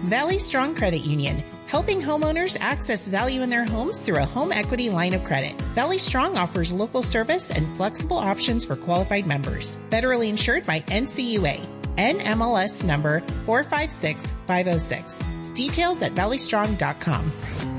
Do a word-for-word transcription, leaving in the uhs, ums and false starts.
Valley Strong Credit Union, helping homeowners access value in their homes through a home equity line of credit. Valley Strong offers local service and flexible options for qualified members. Federally insured by N C U A. N M L S number four five six five oh six. Details at valley strong dot com.